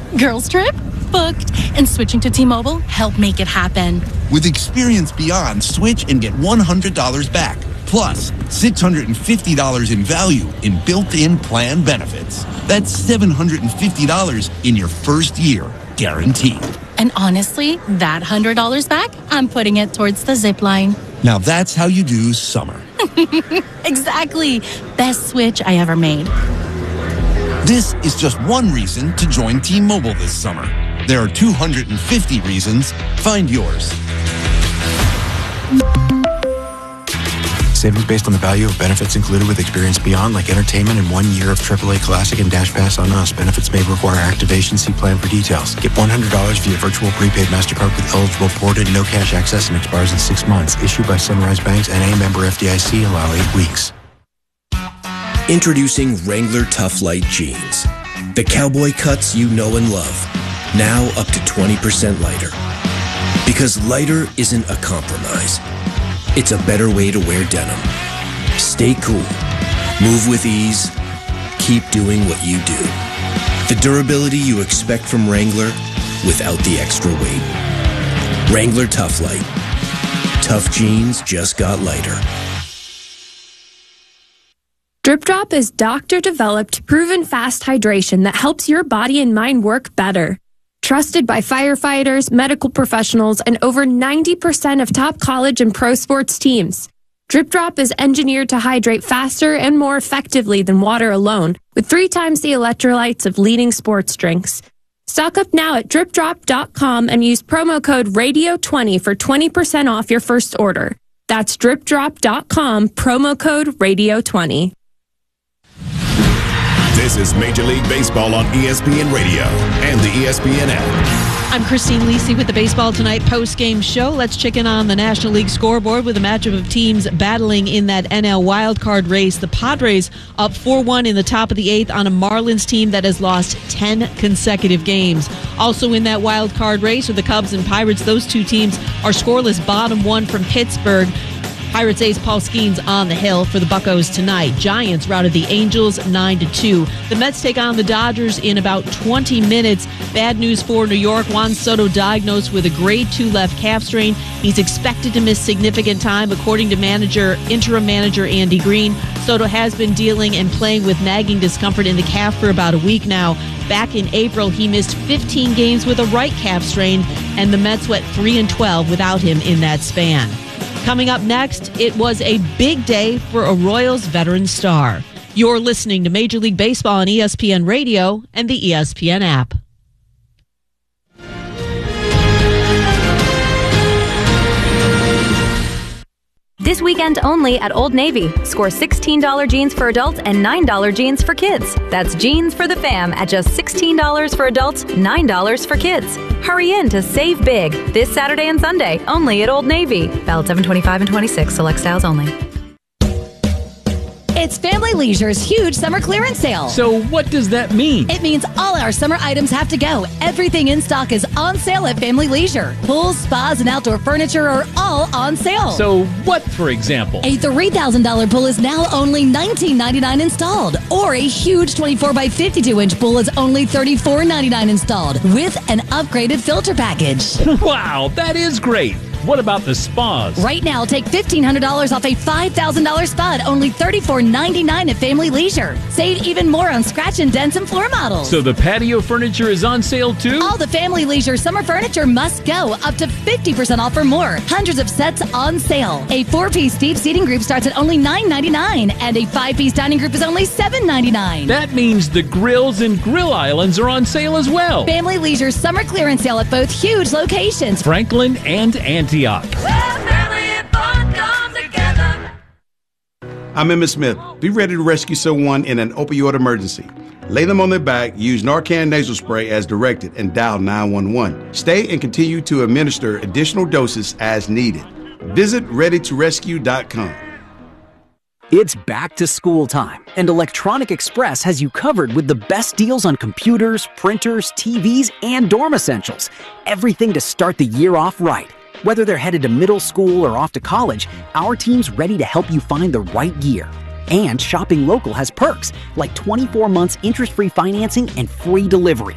Girls trip? Booked. And switching to T-Mobile helped make it happen. With Experience Beyond, switch and get $100 back. Plus, $650 in value in built-in plan benefits. That's $750 in your first year, guaranteed. And honestly, that $100 back, I'm putting it towards the zip line. Now that's how you do summer. Exactly. Best switch I ever made. This is just one reason to join T-Mobile this summer. There are 250 reasons. Find yours. Savings based on the value of benefits included with Experience Beyond, like entertainment and 1 year of AAA Classic and Dash Pass on us. Benefits may require activation. See plan for details. Get $100 via virtual prepaid MasterCard with eligible ported, no cash access, and expires in 6 months. Issued by Sunrise Banks, N.A. member FDIC. Allow 8 weeks. Introducing Wrangler Tough Light Jeans. The cowboy cuts you know and love. Now up to 20% lighter. Because lighter isn't a compromise. It's a better way to wear denim. Stay cool. Move with ease. Keep doing what you do. The durability you expect from Wrangler without the extra weight. Wrangler Tough Light. Tough jeans just got lighter. Drip Drop is doctor-developed, proven fast hydration that helps your body and mind work better. Trusted by firefighters, medical professionals, and over 90% of top college and pro sports teams. Drip Drop is engineered to hydrate faster and more effectively than water alone, with 3 times the electrolytes of leading sports drinks. Stock up now at dripdrop.com and use promo code RADIO20 for 20% off your first order. That's dripdrop.com, promo code RADIO20. This is Major League Baseball on ESPN Radio and the ESPN app. I'm Christine Lisi with the Baseball Tonight post-game show. Let's check in on the National League scoreboard with a matchup of teams battling in that NL wildcard race. The Padres up 4-1 in the top of the 8th on a Marlins team that has lost 10 consecutive games. Also in that wildcard race are the Cubs and Pirates. Those two teams are scoreless, bottom 1 from Pittsburgh. Pirates ace Paul Skeens on the hill for the Buccos tonight. Giants routed the Angels 9-2. The Mets take on the Dodgers in about 20 minutes. Bad news for New York. Juan Soto diagnosed with a grade 2 left calf strain. He's expected to miss significant time, according to interim manager Andy Green. Soto has been dealing and playing with nagging discomfort in the calf for about a week now. Back in April, he missed 15 games with a right calf strain, and the Mets went 3-12 without him in that span. Coming up next, it was a big day for a Royals veteran star. You're listening to Major League Baseball on ESPN Radio and the ESPN app. This weekend only at Old Navy. Score $16 jeans for adults and $9 jeans for kids. That's jeans for the fam at just $16 for adults, $9 for kids. Hurry in to save big this Saturday and Sunday only at Old Navy. Valid 7/25 and 26. Select styles only. It's Family Leisure's huge summer clearance sale. So what does that mean? It means all our summer items have to go. Everything in stock is on sale at Family Leisure. Pools, spas, and outdoor furniture are all on sale. So what, for example? A $3,000 pool is now only $19.99 installed. Or a huge 24 by 52-inch pool is only $34.99 installed with an upgraded filter package. Wow, that is great. What about the spas? Right now, take $1,500 off a $5,000 spa at only $34.99 at Family Leisure. Save even more on scratch and dents and floor models. So the patio furniture is on sale too? All the Family Leisure summer furniture must go, up to 50% off or more. Hundreds of sets on sale. A 4-piece deep seating group starts at only $9.99, and a 5-piece dining group is only $7.99. That means the grills and grill islands are on sale as well. Family Leisure summer clearance sale at both huge locations, Franklin and Antioch. I'm Emmitt Smith. Be ready to rescue someone in an opioid emergency. Lay them on their back, use Narcan nasal spray as directed, and dial 911. Stay and continue to administer additional doses as needed. Visit readytorescue.com. It's back to school time, and Electronic Express has you covered with the best deals on computers, printers, TVs, and dorm essentials. Everything to start the year off right. Whether they're headed to middle school or off to college, our team's ready to help you find the right gear. And shopping local has perks, like 24 months interest-free financing and free delivery.